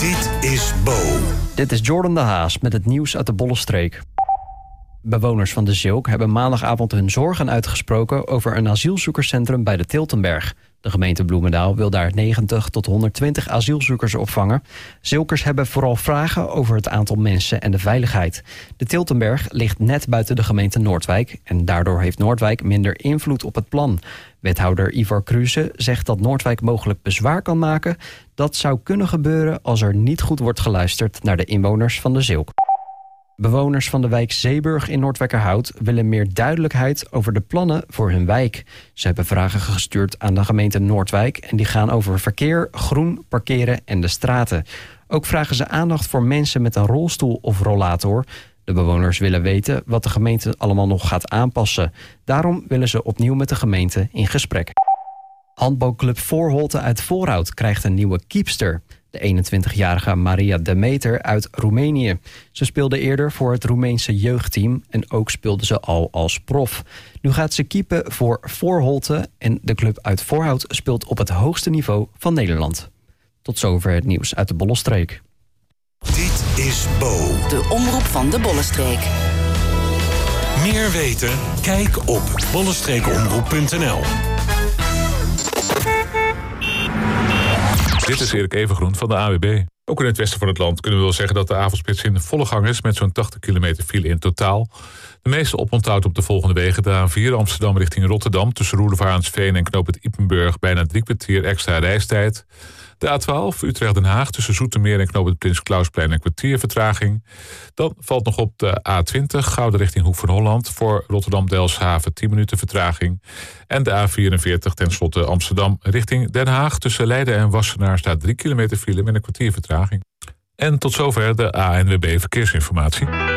Dit is Bo. Dit is Jordan de Haas met het nieuws uit de Bollenstreek. Bewoners van de Zilk hebben maandagavond hun zorgen uitgesproken over een asielzoekerscentrum bij de Tiltenberg. De gemeente Bloemendaal wil daar 90 tot 120 asielzoekers opvangen. Zilkers hebben vooral vragen over het aantal mensen en de veiligheid. De Tiltenberg ligt net buiten de gemeente Noordwijk en daardoor heeft Noordwijk minder invloed op het plan. Wethouder Ivar Kruse zegt dat Noordwijk mogelijk bezwaar kan maken. Dat zou kunnen gebeuren als er niet goed wordt geluisterd naar de inwoners van de Zilk. Bewoners van de wijk Zeeburg in Noordwijkerhout willen meer duidelijkheid over de plannen voor hun wijk. Ze hebben vragen gestuurd aan de gemeente Noordwijk en die gaan over verkeer, groen, parkeren en de straten. Ook vragen ze aandacht voor mensen met een rolstoel of rollator. De bewoners willen weten wat de gemeente allemaal nog gaat aanpassen. Daarom willen ze opnieuw met de gemeente in gesprek. Handbalclub Voorholte uit Voorhout krijgt een nieuwe keepster. De 21-jarige Maria Demeter uit Roemenië. Ze speelde eerder voor het Roemeense jeugdteam en ook speelde ze al als prof. Nu gaat ze keepen voor Voorholte en de club uit Voorhout speelt op het hoogste niveau van Nederland. Tot zover het nieuws uit de Bollenstreek. Dit is Bo. De omroep van de Bollenstreek. Meer weten? Kijk op bollenstreekomroep.nl. Dit is Erik Evengroen van de AWB. Ook in het westen van het land kunnen we wel zeggen dat de avondspits in volle gang is met zo'n 80 kilometer file in totaal. De meeste oponthoud op de volgende wegen. De A4 Amsterdam richting Rotterdam tussen Roelevarensveen en knooppunt Ypenburg bijna 3 kwartier extra reistijd. De A12 Utrecht-Den Haag tussen Zoetermeer en knooppunt Prins Klausplein een kwartier vertraging. Dan valt nog op de A20 Gouden richting Hoek van Holland voor Rotterdam-Delfshaven 10 minuten vertraging. En de A44 tenslotte Amsterdam richting Den Haag tussen Leiden en Wassenaar staat 3 kilometer file met een kwartier vertraging. En tot zover de ANWB Verkeersinformatie.